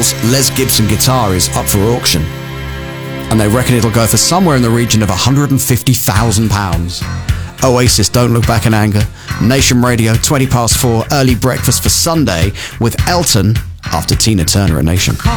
Beatles' Les Gibson guitar is up for auction, and they reckon it'll go for somewhere in the region of £150,000. Oasis, Don't Look Back in Anger. Nation Radio, 4:20, early breakfast for Sunday with Elton after Tina Turner at Nation.